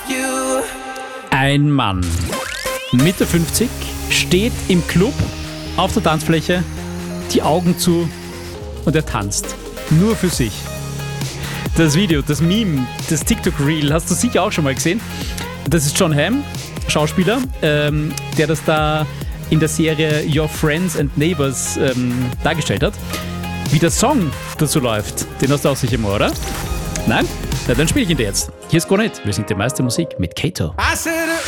Ein Mann, Mitte 50, steht im Club auf der Tanzfläche, die Augen zu und er tanzt. Nur für sich. Das Video, das Meme, das TikTok-Reel hast du sicher auch schon mal gesehen. Das ist Jon Hamm, Schauspieler, der das da in der Serie Your Friends and Neighbors dargestellt hat. Wie der Song dazu läuft, den hast du auch sicher mal, oder? Nein? Na, dann spiele ich ihn dir jetzt. Hier ist Go Nicht. Wir sind die meiste Musik mit Kato. I said